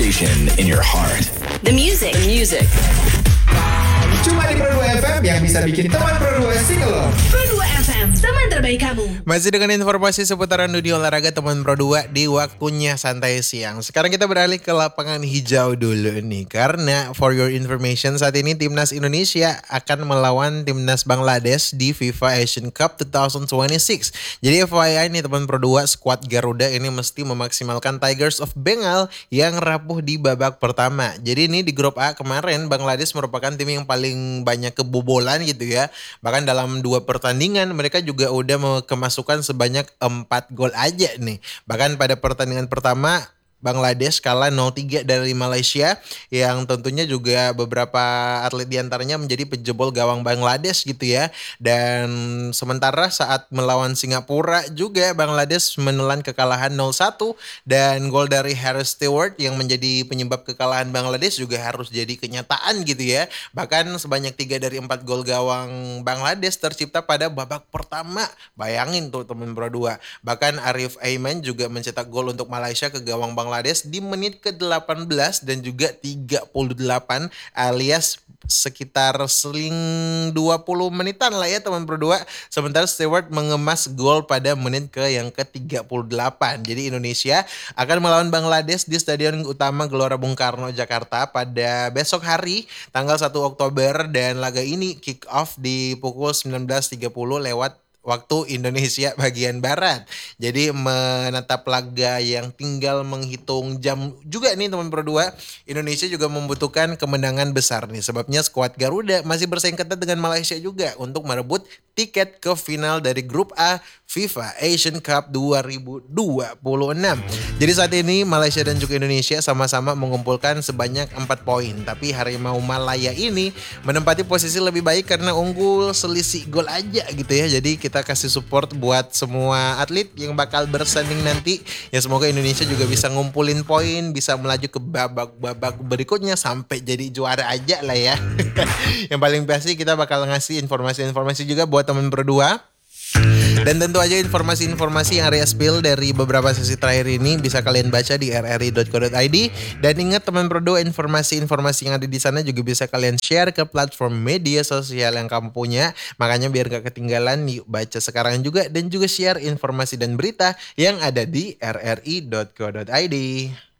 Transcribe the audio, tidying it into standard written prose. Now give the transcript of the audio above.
station in your heart. The music. Cuma di Pro 2 FM yang bisa bikin teman Pro 2 singelong. Pro 2 FM, teman terbaik kamu. Masih dengan informasi seputaran dunia olahraga teman Pro 2 di waktunya santai siang. Sekarang kita beralih ke lapangan hijau dulu nih. Karena for your information saat ini Timnas Indonesia akan melawan Timnas Bangladesh di FIFA Asian Cup 2026. Jadi FYI nih teman Pro 2, skuad Garuda ini mesti memaksimalkan Tigers of Bengal yang rapuh di babak pertama. Jadi ini di grup A kemarin Bangladesh merupakan tim yang paling banyak kebobolan gitu ya. Bahkan dalam 2 pertandingan mereka juga udah kemasukan sebanyak 4 gol aja nih. Bahkan pada pertandingan pertama Bangladesh kalah 0-3 dari Malaysia yang tentunya juga beberapa atlet diantaranya menjadi penjebol gawang Bangladesh gitu ya. Dan sementara saat melawan Singapura juga Bangladesh menelan kekalahan 0-1 dan gol dari Harris Stewart yang menjadi penyebab kekalahan Bangladesh juga harus jadi kenyataan gitu ya. Bahkan sebanyak 3 dari 4 gol gawang Bangladesh tercipta pada babak pertama. Bayangin tuh teman Pro 2. Bahkan Arif Aiman juga mencetak gol untuk Malaysia ke gawang Bangladesh di menit ke-18 dan juga 38 alias sekitar seling 20 menitan lah ya teman Pro 2. Sementara Stewart mengemas gol pada menit yang ke-38. Jadi Indonesia akan melawan Bangladesh di Stadion Utama Gelora Bung Karno Jakarta pada besok hari tanggal 1 Oktober dan laga ini kick off di pukul 19.30 lewat waktu Indonesia bagian Barat. Jadi menatap laga yang tinggal menghitung jam juga nih teman Pro 2. Indonesia juga membutuhkan kemenangan besar nih. Sebabnya skuad Garuda masih bersaing ketat dengan Malaysia juga untuk merebut tiket ke final dari grup A FIFA Asian Cup 2026. Jadi saat ini Malaysia dan juga Indonesia sama-sama mengumpulkan sebanyak 4 poin. Tapi Harimau Malaya ini menempati posisi lebih baik karena unggul selisih gol aja gitu ya. Jadi kita kasih support buat semua atlet yang bakal bersanding nanti. Ya semoga Indonesia juga bisa ngumpulin poin, bisa melaju ke babak berikutnya sampai jadi juara aja lah ya. Yang paling pasti kita bakal ngasih informasi-informasi juga buat teman Pro 2. Dan tentu aja informasi-informasi yang Arya spill dari beberapa sesi terakhir ini bisa kalian baca di rri.co.id. Dan ingat teman Pro 2, informasi-informasi yang ada di sana juga bisa kalian share ke platform media sosial yang kamu punya. Makanya biar gak ketinggalan, yuk baca sekarang juga dan juga share informasi dan berita yang ada di rri.co.id.